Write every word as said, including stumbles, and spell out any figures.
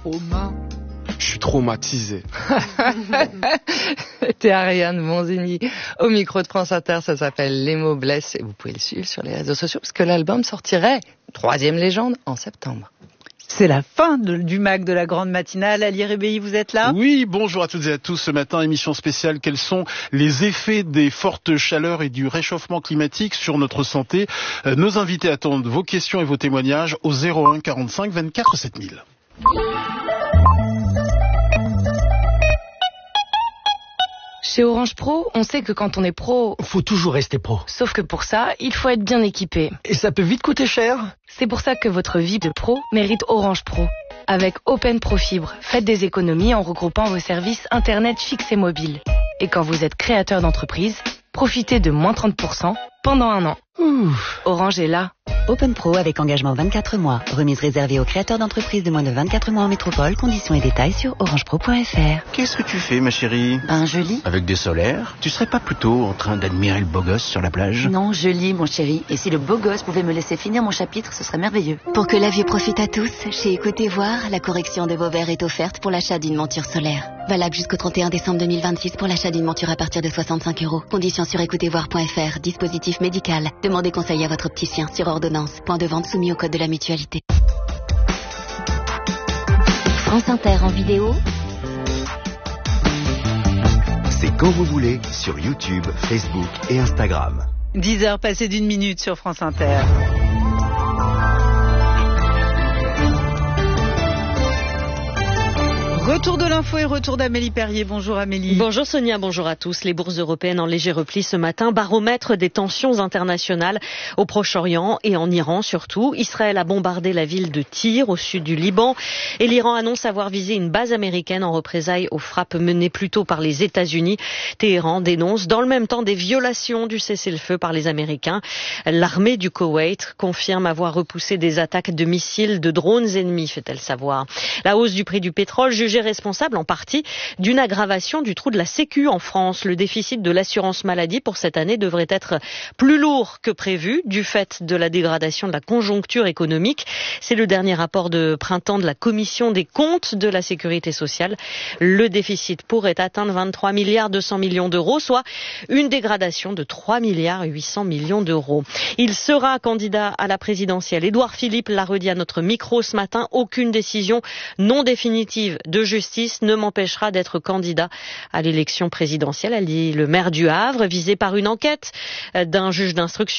aux mains. Je suis traumatisé. C'était Ariane Monzini au micro de France Inter. Ça s'appelle Les mots blessent et vous pouvez le suivre sur les réseaux sociaux parce que l'album sortirait, troisième légende, en septembre. C'est la fin de, du M A C de la grande matinale. Ali Rébéi, vous êtes là ? Oui, bonjour à toutes et à tous. Ce matin, émission spéciale. Quels sont les effets des fortes chaleurs et du réchauffement climatique sur notre santé ? euh, Nos invités attendent vos questions et vos témoignages au zéro un quarante-cinq vingt-quatre sept mille. Chez Orange Pro, on sait que quand on est pro, faut toujours rester pro. Sauf que pour ça, il faut être bien équipé. Et ça peut vite coûter cher. C'est pour ça que votre vie de pro mérite Orange Pro. Avec Open Pro Fibre, faites des économies en regroupant vos services Internet fixes et mobiles. Et quand vous êtes créateur d'entreprise, profitez de moins trente pour cent pendant un an. Ouf. Orange est là. Open Pro avec engagement vingt-quatre mois. Remise réservée aux créateurs d'entreprises de moins de vingt-quatre mois en métropole. Conditions et détails sur orange pro point f r. Qu'est-ce que tu fais, ma chérie? Ben, je lis. Avec des solaires? Tu serais pas plutôt en train d'admirer le beau gosse sur la plage? Non, je lis, mon chéri. Et si le beau gosse pouvait me laisser finir mon chapitre, ce serait merveilleux. Pour que la vue profite à tous, chez Écoutez Voir, la correction de vos verres est offerte pour l'achat d'une monture solaire. Valable jusqu'au trente et un décembre deux mille vingt-six pour l'achat d'une monture à partir de soixante-cinq euros. Conditions sur écoutez voir point f r. Dispositif médical. Demandez conseil à votre opticien sur ordonnance. Point de vente soumis au code de la mutualité. France Inter en vidéo. C'est quand vous voulez sur YouTube, Facebook et Instagram. dix heures passées d'une minute sur France Inter. Retour de l'info et retour d'Amélie Perrier. Bonjour Amélie. Bonjour Sonia, bonjour à tous. Les bourses européennes en léger repli ce matin, baromètre des tensions internationales au Proche-Orient et en Iran surtout. Israël a bombardé la ville de Tyr au sud du Liban et l'Iran annonce avoir visé une base américaine en représailles aux frappes menées plus tôt par les États-Unis. Téhéran dénonce dans le même temps des violations du cessez-le-feu par les Américains. L'armée du Koweït confirme avoir repoussé des attaques de missiles de drones ennemis, fait-elle savoir. La hausse du prix du pétrole jugée responsable en partie d'une aggravation du trou de la Sécu en France. Le déficit de l'assurance maladie pour cette année devrait être plus lourd que prévu du fait de la dégradation de la conjoncture économique. C'est le dernier rapport de printemps de la Commission des comptes de la Sécurité sociale. Le déficit pourrait atteindre vingt-trois milliards deux cents millions d'euros, soit une dégradation de trois milliards huit cents millions d'euros. Il sera candidat à la présidentielle. Édouard Philippe l'a redit à notre micro ce matin. Aucune décision non définitive de justice ne m'empêchera d'être candidat à l'élection présidentielle, a dit le maire du Havre, visé par une enquête d'un juge d'instruction.